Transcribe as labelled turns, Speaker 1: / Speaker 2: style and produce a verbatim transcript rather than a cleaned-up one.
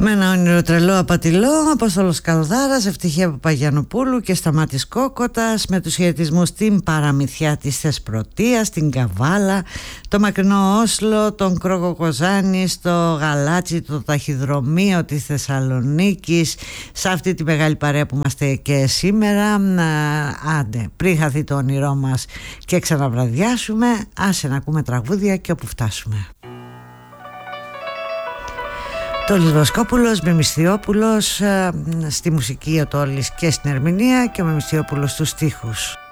Speaker 1: Με ένα όνειρο τρελό απατηλό, Απόστολος Καλδάρας, Ευτυχία Παπαγιαννοπούλου και Σταμάτης Κόκοτας, με τους χαιρετισμούς στην παραμυθιά της Θεσπρωτείας, την Καβάλα, το μακρινό Όσλο, τον Κρόκο Κοζάνη, το Γαλάτσι, το ταχυδρομείο της Θεσσαλονίκης, σε αυτή τη μεγάλη παρέα που είμαστε και σήμερα. Άντε, πριν χαθεί το όνειρό μας και ξαναβραδιάσουμε, άσε να ακούμε τραγούδια και όπου φτάσουμε. Τόλης Βοσκόπουλος, Μεμισθιόπουλος στη μουσική, ο Τόλης και στην ερμηνεία, και ο Μεμισθιόπουλος στους στίχους.